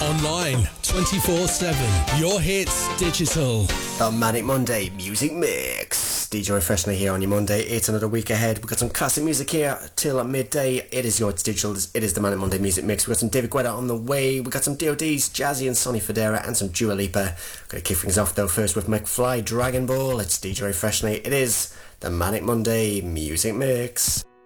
online, 24/7. Your hits digital. The Manic Monday Music Mix. DJ Freshney here on your Monday. It's another week ahead. We've got some classic music here till midday. It is your digital. It is the Manic Monday Music Mix. We've got some David Guetta on the way. We've got some DODs, Jazzy and Sonny Fodera, and some Dua Lipa. Going to kick things off though first with McFly Dragon Ball. It's DJ Freshney. It is the Manic Monday Music Mix.